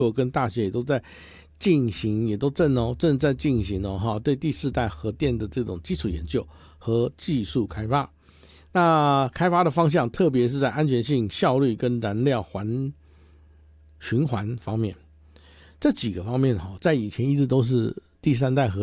跟大学也都在进行，也都正在进行对第4代核电的这种基础研究和技术开发。那开发的方向特别是在安全性、效率跟燃料循环方面，这几个方面在以前一直都是第三代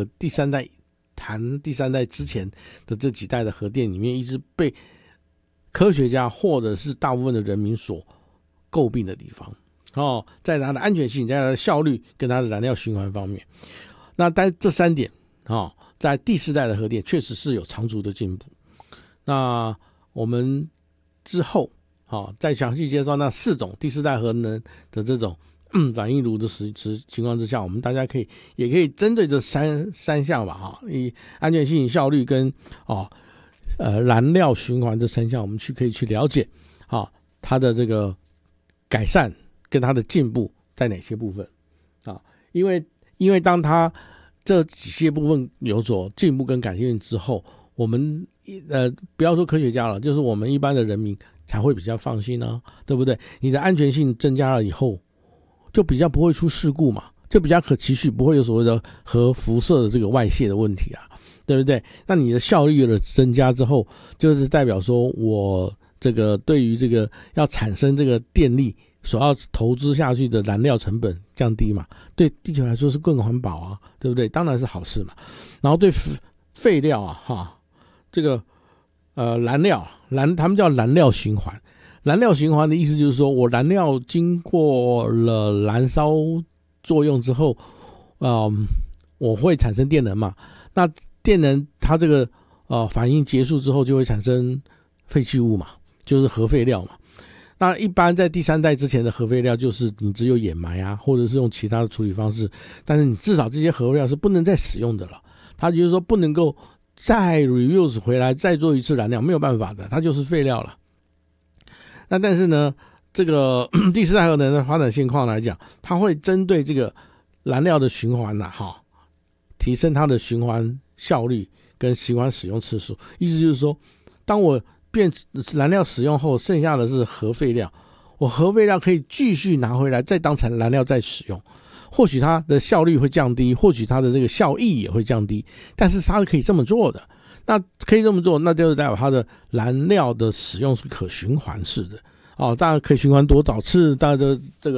之前的这几代的核电里面一直被科学家或者是大部分的人民所诟病的地方在它的安全性、在它的效率跟它的燃料循环方面。那但这3点在第4代的核电确实是有长足的进步。那我们之后再详细介绍那4种第4代核能的这种反应炉的情况之下，我们大家也可以针对这三项吧以安全性、效率跟燃料循环这3项，我们可以去了解它的这个改善跟它的进步在哪些部分因为当它这几些部分有所进步跟改进之后，我们不要说科学家了，就是我们一般的人民才会比较放心对不对？你的安全性增加了以后，就比较不会出事故嘛，就比较可期许，不会有所谓的核辐射的这个外泄的问题对不对？那你的效率的增加之后，就是代表说我这个对于这个要产生这个电力所要投资下去的燃料成本降低嘛，对地球来说是更环保对不对？当然是好事嘛。然后对废料这个燃料他们叫燃料循环。燃料循环的意思就是说，我燃料经过了燃烧作用之后我会产生电能嘛，那电能它这个反应结束之后就会产生废弃物嘛，就是核废料嘛。那一般在第3代之前的核废料就是你只有掩埋或者是用其他的处理方式，但是你至少这些核废料是不能再使用的了，它就是说不能够再 reuse 回来再做一次燃料，没有办法的，它就是废料了。那但是呢，这个第4代核能的发展现况来讲，它会针对这个燃料的循环提升它的循环效率跟循环使用次数。意思就是说，当我燃料使用后剩下的是核废料，我核废料可以继续拿回来再当成燃料再使用，或许它的效率会降低，或许它的这个效益也会降低，但是它是可以这么做的。那可以这么做，那就是代表它的燃料的使用是可循环式的当然可以循环多少次，当然这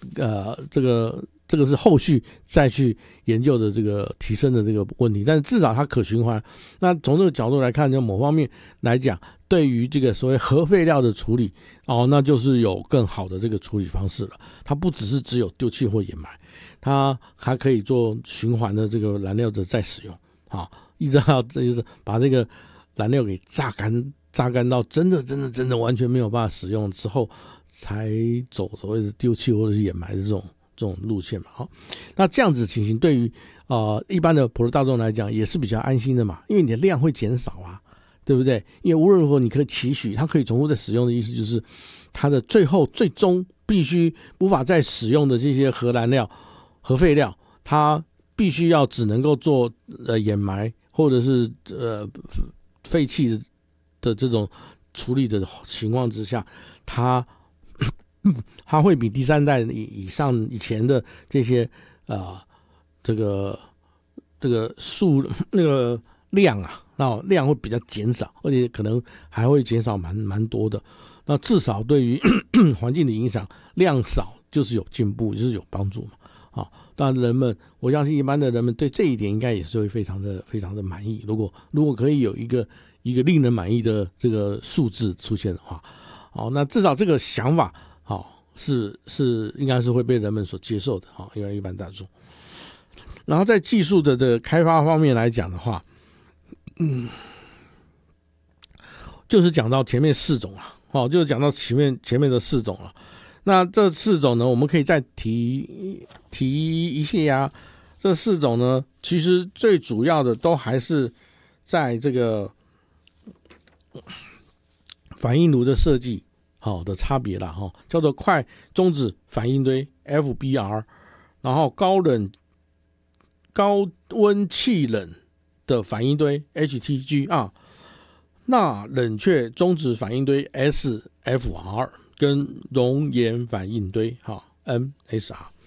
个是后续再去研究的这个提升的这个问题，但是至少它可循环。那从这个角度来看，就某方面来讲，对于这个所谓核废料的处理那就是有更好的这个处理方式了。它不只有丢弃或掩埋，它还可以做循环的这个燃料的再使用一直到这就是把这个燃料给榨干到真的完全没有办法使用之后，才走所谓的丢弃或者是掩埋的这种路线嘛那这样子情形对于一般的普罗大众来讲也是比较安心的嘛，因为你的量会减少对不对？因为无论如何你可以期许它可以重复再使用的意思，就是它的最终必须无法再使用的这些核燃料、核废料，它必须要只能够做掩埋或者是废弃的这种处理的情况之下，它会比第3代以前的这些这个量会比较减少，而且可能还会减少蛮多的。那至少对于环境的影响，量少就是有进步，就是有帮助嘛当然我相信一般的人们对这一点应该也是会非常的满意。如果可以有一个令人满意的这个数字出现的话那至少这个想法是应该是会被人们所接受的因为一般大众。然后在技术的开发方面来讲的话就是讲到前面4种就是讲到前面的4种了。那这4种呢，我们可以再提一下这4种呢，其实最主要的都还是在这个反应炉的设计的差别啦叫做快中子反应堆 FBR， 然后高温气冷的反应堆 HTG 那冷却中子反应堆 SFR 跟熔岩反应堆NSR。